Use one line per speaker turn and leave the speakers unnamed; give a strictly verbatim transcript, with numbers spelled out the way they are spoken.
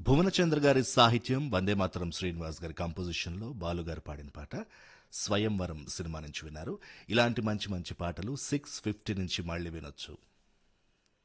భువనచంద్ర గారి సాహిత్యం, వందే మాతరం శ్రీనివాస్ గారి కంపోజిషన్లో బాలు గారు పాడిన పాట స్వయంవరం సినిమా నుంచి విన్నారు. ఇలాంటి మంచి మంచి పాటలు సిక్స్ ఫిఫ్టీ నుంచి మళ్ళీ వినొచ్చు.